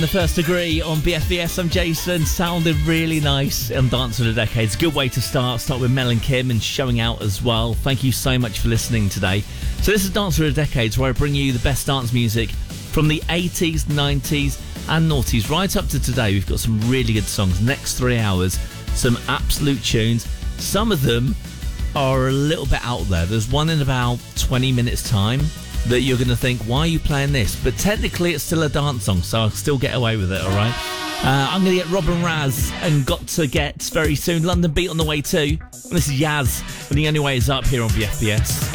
The First Degree on BFBS. I'm Jason. Sounded really nice on Dance of the Decades. Good way to start. Start with Mel and Kim and Showing Out as well. Thank you so much for listening today. So this is Dance of the Decades, where I bring you the best dance music from the 80s, 90s and noughties right up to today. We've got some really good songs. Next 3 hours, some absolute tunes. Some of them are a little bit out there. There's one in about 20 minutes time that you're going to think, why are you playing this? But technically it's still a dance song, so I'll still get away with it, all right? I'm going to get Robin Raz and Got to Get very soon. London Beat on the way too. And this is Yaz, and The Only Way Is Up here on BFBS.